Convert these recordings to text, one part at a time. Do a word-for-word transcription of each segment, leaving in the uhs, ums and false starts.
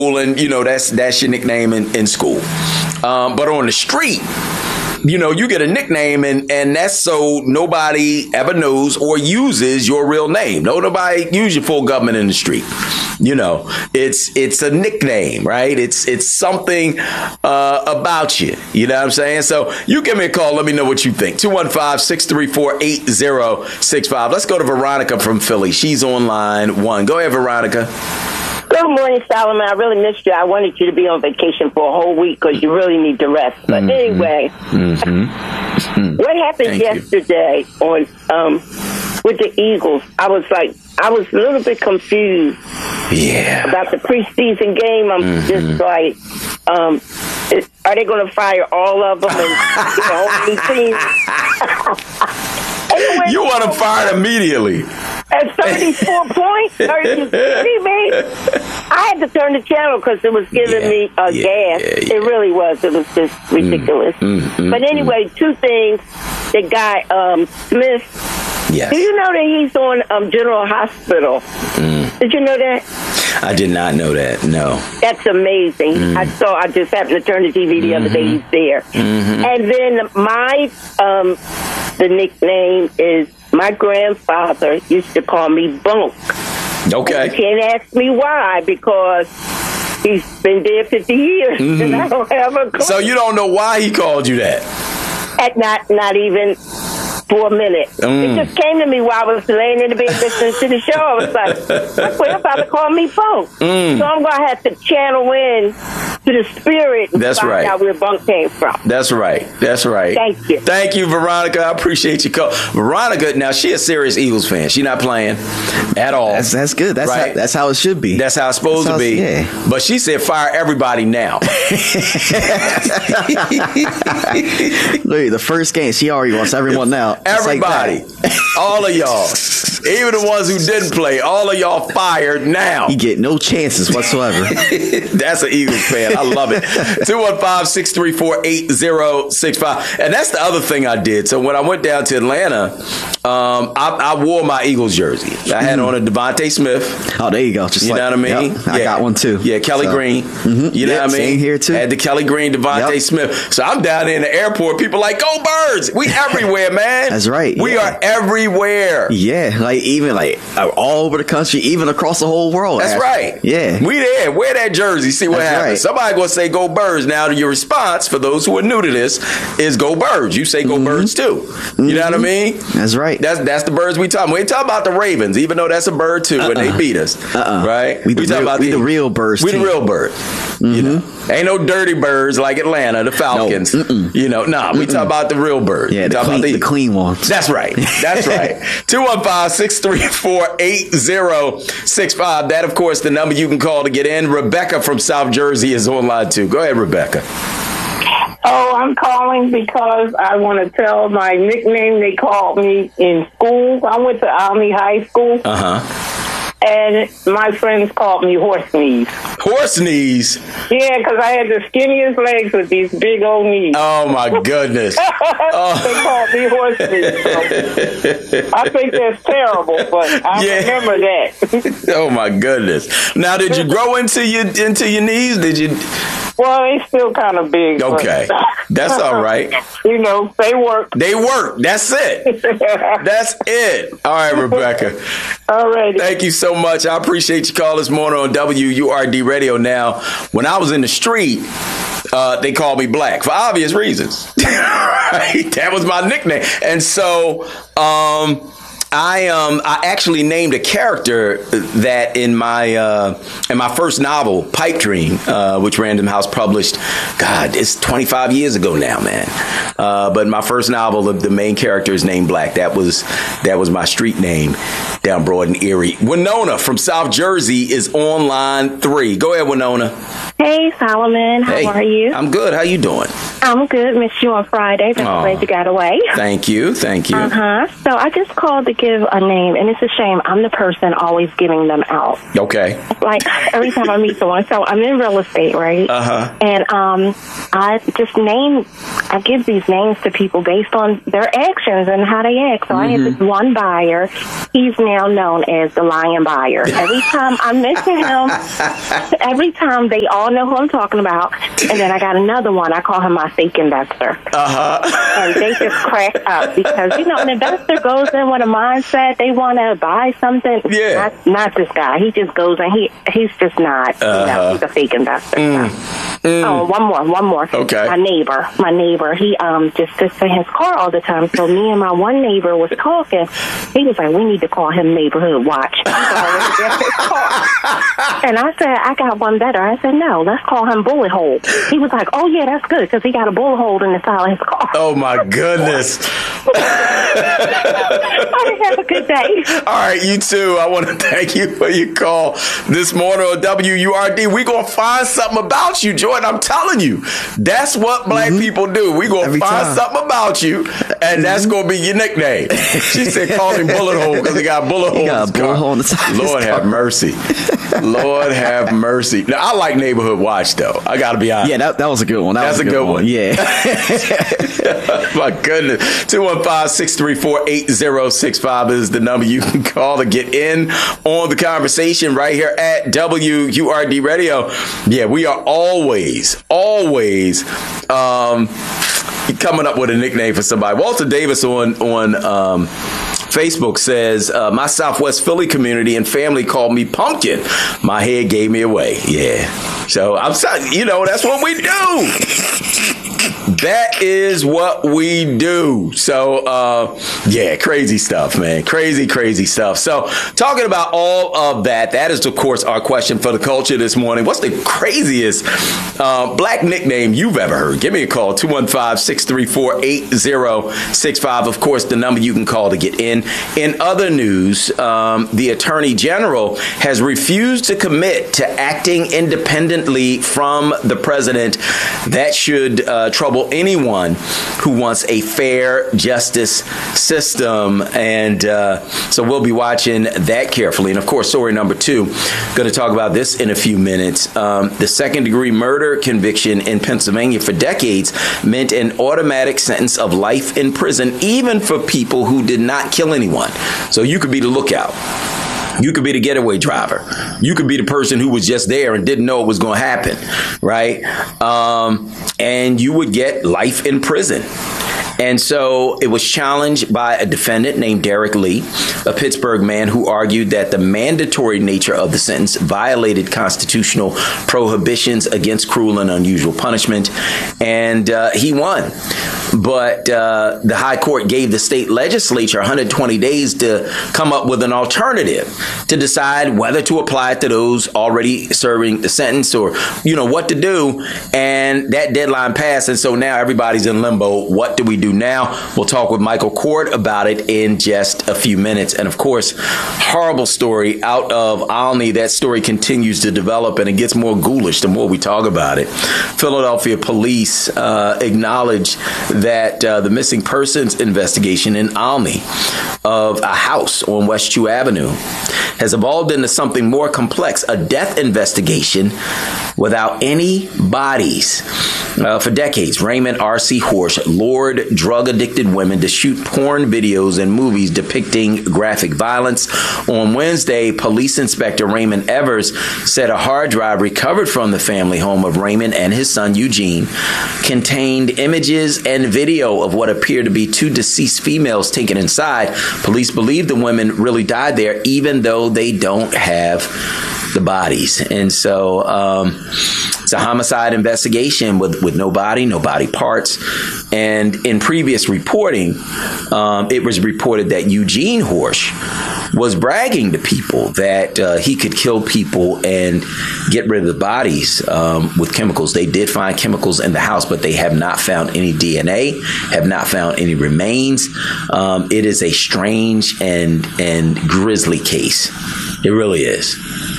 and you know that's that's your nickname in, in school. Um, but on the street, you know, you get a nickname, and, and that's so nobody ever knows or uses your real name. No, nobody use your full government in the street. You know, it's it's a nickname, right? It's it's something uh, about you. You know what I'm saying? So you give me a call. Let me know what you think. two one five, six three four, eight zero six five. Let's go to Veronica from Philly. She's on line one. Go ahead, Veronica. Good morning, Solomon. I really missed you. I wanted you to be on vacation for a whole week because you really need to rest. But Mm-hmm. anyway, Mm-hmm. what happened Thank you. yesterday on um, with the Eagles? I was like, I was a little bit confused Yeah. about the preseason game. I'm Mm-hmm. just like, um, is, are they going to fire all of them and get a whole new team? Anyway, You want them fired immediately. At thirty-four points? Are you kidding me? I had to turn the channel because it was giving Yeah, me a yeah, gas. yeah, yeah. It really was. It was just ridiculous. mm, mm, but anyway, two things. The guy, um, Smith, Yes. do you know that he's on um, General Hospital? Mm. Did you know that? I did not know that. No. That's amazing. Mm. I saw, I just happened to turn the T V the other day. He's there. Mm-hmm. And then my, um, the nickname is, my grandfather used to call me Bunk. You Okay. can't ask me why, because he's been there fifty years, and I don't have a clue. So you don't know why he called you that? At not, not even for a minute. Mm. It just came to me while I was laying in the bed listening to the show. I was like, my grandfather called me Bunk. Mm. So I'm going to have to channel in to the spirit and That's find right. out where Bunk came from. That's right. That's right. Thank you. Thank you, Veronica. I appreciate your call. Veronica, now she a serious Eagles fan. She not playing at all. That's that's good. That's Right. how, that's how it should be. That's how it's supposed That's to how be. it's- yeah. But she said fire everybody now. Look, the first game, she already wants everyone now. Just like Everybody. that. All of y'all. Even the ones who didn't play. All of y'all fired now. You get no chances whatsoever. That's an Eagles fan. I love it. two one five, six three four, eight zero six five. And that's the other thing I did. So when I went down to Atlanta, um, I, I wore my Eagles jersey. I had on a Devontae Smith. Oh, there you go. Just You like, know what I mean? yep, I got one too. Yeah, Kelly So, Green. mhm. You know Yep, what I mean? same here too. Had the Kelly Green, Devontae Yep. Smith. So I'm down there in the airport. People like, go Birds. We everywhere, man. That's right, We yeah. are everywhere. Yeah, like even like uh, all over the country, even across the whole world. That's actually. right. Yeah. We there. Wear that jersey. See what That's happens. right. Somebody gonna say go Birds. Now your response for those who are new to this is go Birds. You say go Mm-hmm. Birds too. You know what I mean? That's right. That's that's the Birds we talking. We ain't talking about the Ravens, even though that's a bird too, and they beat us. Uh-uh. Right? We the real- we the real Birds We team. the real Birds. You know, ain't no dirty birds like Atlanta, the Falcons. Mm-mm. You know, nah. We talk about the real birds. Yeah, we the talk clean, about the clean ones. That's right. That's right. two one five, six three four, eight zero six five. That, of course, the number you can call to get in. Rebecca from South Jersey is online, too. Go ahead, Rebecca. Oh, I'm calling because I want to tell my nickname they called me in school. I went to Almy High School, Uh-huh. and my friends called me Horse Knees. Horse knees. Yeah, because I had the skinniest legs with these big old knees. Oh, my goodness. They called me Horse Knees. So I think that's terrible, but I Yeah. remember that. Oh, my goodness. Now, did you grow into your into your knees? Did you? Well, they still kind of big. but- Okay. That's all right. You know, they work. They work. That's it. That's it. All right, Rebecca. All right. Thank you so much. I appreciate your call this morning on W U R D Radio. Now, when I was in the street, uh, they called me Black for obvious reasons. Right? That was my nickname. And so, um, I um I actually named a character that in my uh, in my first novel, Pipe Dream, uh, which Random House published. God, it's twenty-five years ago now, man. Uh, but my first novel, the, the main character is named Black. That was that was my street name down Broad and Erie. Winona from South Jersey is on line three. Go ahead, Winona. Hey, Solomon. How Hey, are you? I'm good. How you doing? I'm good. Missed you on Friday, but Aw. I'm glad you got away. Thank you. Thank you. Uh huh. So I just called to give a name, and it's a shame. I'm the person always giving them out. Okay. Like, every time I meet someone. So I'm in real estate, right? Uh-huh. And um, I just name, I give these names to people based on their actions and how they act. So mm-hmm. I had this one buyer. He's now known as the lion buyer. Every time I mention him, every time they all know who I'm talking about. And then I got another one. I call him my fake investor. Uh-huh. And they just crack up because, you know, an investor goes in with a mindset. They want to buy something. Yeah. Not, not this guy. He just goes in. He He's just not, uh-huh. you know, he's a fake investor. Mm. So. Mm. Oh, one more, one more. Okay. My neighbor, my neighbor, he um just sits in his car all the time. So me and my one neighbor was talking. He was like, we need to call him Neighborhood Watch. And I said, I got one better. I said, no, let's call him Bullet Hole. He was like, oh, yeah, that's good because he got a bullet hole in the side of his car. Oh, my goodness. Have a good day. All right, you too. I want to thank you for your call this morning on W U R D. We're going to find something about you, Jordan. I'm telling you, that's what black mm-hmm. people do. We're going to find time. something about you, and mm-hmm. that's going to be your nickname. She said, call him Bullet Hole because he got a bullet hole in his car. Hole in the side Lord have mercy. Lord have mercy. Now, I like Neighborhood Watch, though. I got to be honest. Yeah, that, that was a good one. That that's was a good, good one. one. Yeah. My goodness. two one five, six three four, eight zero six five is the number you can call to get in on the conversation right here at W U R D Radio. Yeah, we are always, always um, coming up with a nickname for somebody. Walter Davis on, on um, Facebook says, uh, my Southwest Philly community and family called me Pumpkin. My head gave me away. Yeah. So I'm sorry, you know, that's what we do. That is what we do. So, uh, yeah, crazy stuff, man. Crazy, crazy stuff. So, talking about all of that, that is, of course, our question for the culture this morning. What's the craziest uh, black nickname you've ever heard? Give me a call, two one five, six three four, eight zero six five. Of course, the number you can call to get in. In other news, um, the Attorney General has refused to commit to acting independently from the president. That should uh, trouble anyone who wants a fair justice system. And uh, so we'll be watching that carefully. And of course, story number two, going to talk about this in a few minutes. Um, the second degree murder conviction in Pennsylvania for decades meant an automatic sentence of life in prison, even for people who did not kill anyone. So you could be the lookout. You could be the getaway driver. You could be the person who was just there and didn't know it was going to happen, right? Um, and you would get life in prison. And so it was challenged by a defendant named Derek Lee, a Pittsburgh man who argued that the mandatory nature of the sentence violated constitutional prohibitions against cruel and unusual punishment. And uh, he won. But uh, the high court gave the state legislature one hundred twenty days to come up with an alternative to decide whether to apply it to those already serving the sentence or, you know, what to do. And that deadline passed. And so now everybody's in limbo. What do we do now? We'll talk with Michael Court about it in just a few minutes. And of course, horrible story out of Olney. That story continues to develop and it gets more ghoulish the more we talk about it. Philadelphia police uh, acknowledge that uh, the missing persons investigation in Olney of a house on West Chew Avenue has evolved into something more complex, a death investigation without any bodies. Uh, for decades, Raymond R C. Horsch lured drug-addicted women to shoot porn videos and movies depicting graphic violence. On Wednesday, Police Inspector Raymond Evers said a hard drive recovered from the family home of Raymond and his son Eugene contained images and video of what appeared to be two deceased females taken inside. Police believe the women really died there, even though they don't have the bodies. And so um, it's a homicide investigation with, with no body, no body parts. And in previous reporting, um, it was reported that Eugene Horsch was bragging to people that uh, he could kill people and get rid of the bodies um, with chemicals. They did find chemicals in the house, but they have not found any D N A, have not found any remains. Um, it is a strange and and grisly case. It really is.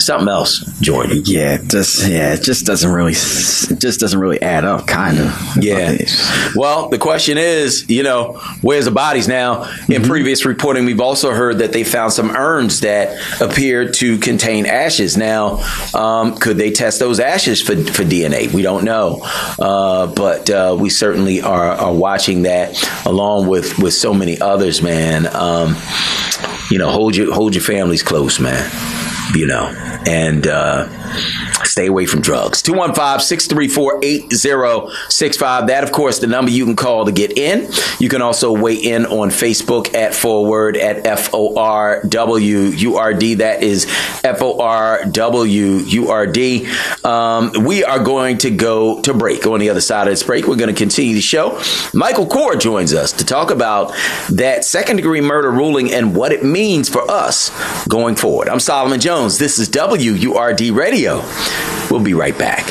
something else, Jordan. Yeah, just yeah, it just doesn't really, it just doesn't really add up, kind of. Yeah. Well, the question is, you know, where's the bodies now? In mm-hmm. previous reporting, we've also heard that they found some urns that appeared to contain ashes. Now, um, could they test those ashes for for D N A? We don't know, uh, but uh, we certainly are, are watching that along with with so many others, man. Um, you know, hold your hold your families close, man. You know, and uh, stay away from drugs. two one five, six three four, eight zero six five. That, of course, the number you can call to get in. You can also weigh in on Facebook at Forward at F O R W U R D. That is F O R W U R D. Um, we are going to go to break. On the other side of this break, we're going to continue the show. Michael Kor joins us to talk about that second-degree murder ruling and what it means for us going forward. I'm Solomon Jones. This is W U R D Radio. We'll be right back.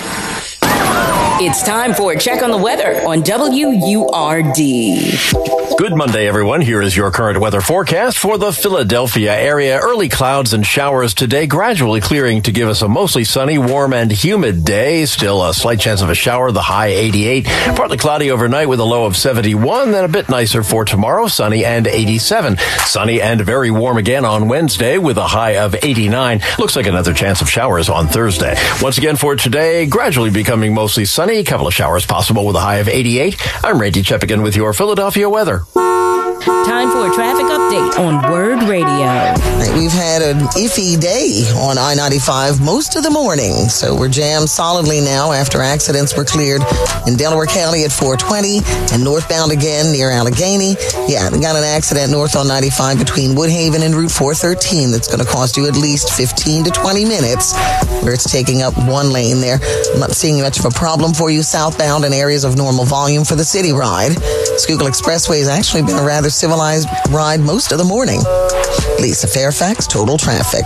It's time for a check on the weather on W U R D. Good Monday, everyone. Here is your current weather forecast for the Philadelphia area. Early clouds and showers today, gradually clearing to give us a mostly sunny, warm, and humid day. Still a slight chance of a shower, the high eighty-eight. Partly cloudy overnight with a low of seventy-one. Then a bit nicer for tomorrow, sunny and eighty-seven. Sunny and very warm again on Wednesday with a high of eighty-nine. Looks like another chance of showers on Thursday. Once again for today, gradually becoming mostly sunny. A couple of showers possible with a high of eighty-eight. I'm Randy Cheppigan with your Philadelphia weather. Time for a traffic update on Word Radio. We've had an iffy day on I ninety-five most of the morning, so we're jammed solidly now after accidents were cleared in Delaware County at four twenty and northbound again near Allegheny. Yeah, we got an accident north on ninety-five between Woodhaven and Route four thirteen that's going to cost you at least fifteen to twenty minutes, where it's taking up one lane there. I'm not seeing much of a problem for you southbound in areas of normal volume for the city ride. Schuylkill Expressway has actually been a rather civilized ride most of the morning. Lisa Fairfax, Total Traffic.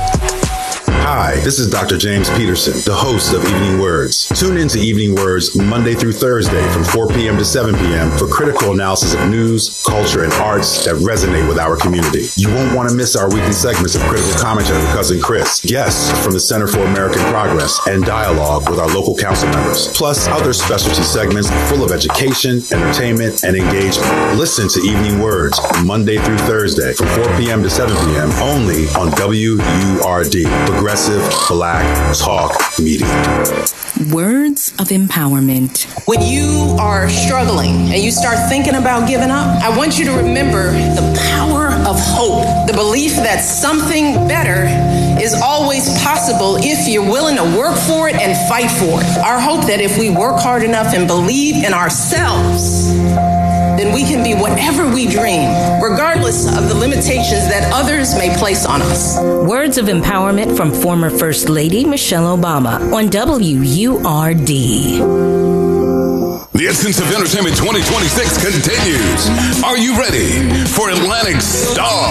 Hi, this is Doctor James Peterson, the host of Evening Words. Tune in to Evening Words Monday through Thursday from four p.m. to seven p.m. for critical analysis of news, culture, and arts that resonate with our community. You won't want to miss our weekly segments of critical commentary with Cousin Chris, guests from the Center for American Progress, and dialogue with our local council members, plus other specialty segments full of education, entertainment, and engagement. Listen to Evening Words Monday through Thursday from four p.m. to seven p.m. only on W U R D. Progressive Black Talk Media. Words of empowerment. When you are struggling and you start thinking about giving up, I want you to remember the power of hope, the belief that something better is always possible if you're willing to work for it and fight for it. Our hope that if we work hard enough and believe in ourselves, then we can be whatever we dream, regardless of the limitations that others may place on us. Words of empowerment from former First Lady Michelle Obama on W U R D. The Essence of Entertainment twenty twenty-six continues. Are you ready for Atlantic Star?